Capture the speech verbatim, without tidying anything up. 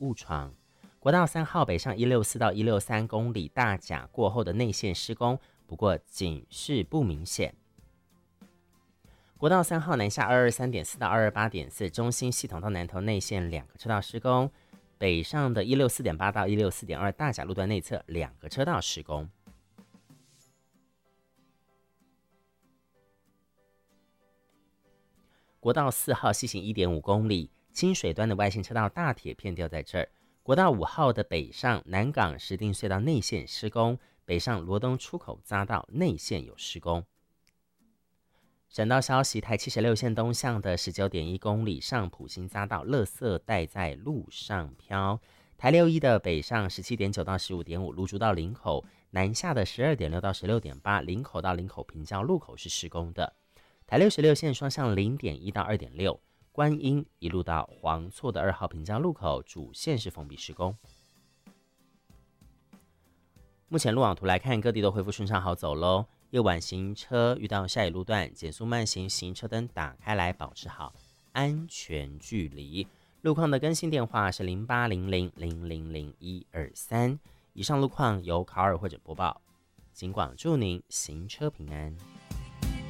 误闯。国道三号北上一六四到一六三公里大甲过后的内线施工，不过警示不明显。国道三号南下 二二三点四 到 二二八点四 中心系统到南投内线两个车道施工，北上的一六四点八到一六四点二大甲路段内侧两个车道施工。国道四号西行 一点五公里，清水端的外线车道大铁片掉在这儿。国道五号的北上南港石碇隧道内线施工，北上罗东出口匝道内线有施工。省道消息，台七十六线东向的 十九点一公里上埔新匝道垃圾袋在路上飘。台六一的北上 十七点九到十五点五芦竹到林口，南下的 十二点六到十六点八林口到林口平交路口是施工的。台六十六线双向 零点一到二点六观音一路到黄厝的二号平交路口主线是封闭施工。目前路网图来看，各地都恢复顺畅好走咯。夜晚行车遇到下雨路段，减速慢行，行车灯打开来，保持好安全距离。路况的更新电话是零八零零零零零一二三。以上路况由考尔或者播报，警广祝您行车平安。